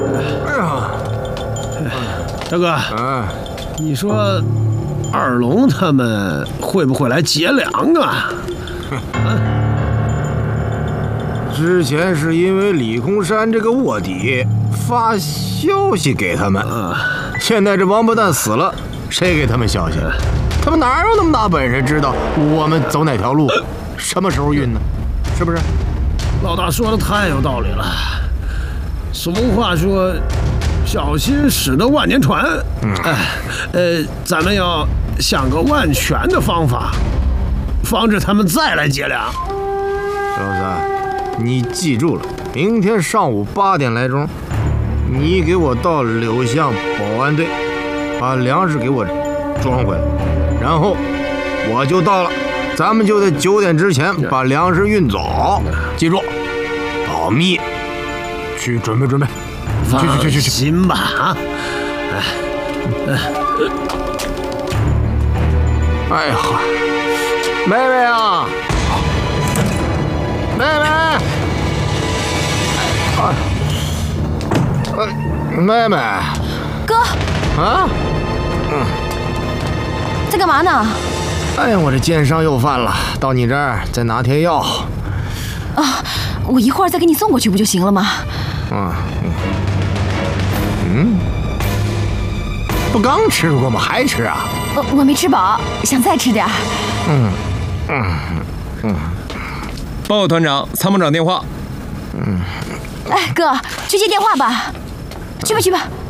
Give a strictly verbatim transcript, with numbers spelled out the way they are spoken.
哎呀， 大哥， 哎， 你说二龙他们会不会来劫粮啊？ 之前是因为李空山这个卧底发消息给他们，现在这王八蛋死了，谁给他们消息？他们哪有那么大本事知道我们走哪条路，什么时候运呢？是不是？ 老大说的太有道理了。俗话说，小心驶得万年船。嗯，哎，呃，咱们要想个万全的方法，防止他们再来劫粮。 老三，你记住了，明天上午八点来钟，你给我到柳巷保安队，把粮食给我装回来，然后我就到了，咱们就在九点之前把粮食运走。记住，保密。去准备准备，去去去去去， 行吧啊！哎， 哎呀，妹妹啊，妹妹，哎，哎，妹妹， 哥， 啊， 嗯，在干嘛呢？ 哎呀，我这肩伤又犯了，到你这儿再拿贴药。 啊，我一会儿再给你送过去不就行了吗？ 啊，嗯，不刚吃过吗？还吃啊？ 我我没吃饱，想再吃点。 嗯嗯嗯。 报告团长，参谋长电话。 嗯。 哎，哥，去接电话吧。去吧去吧。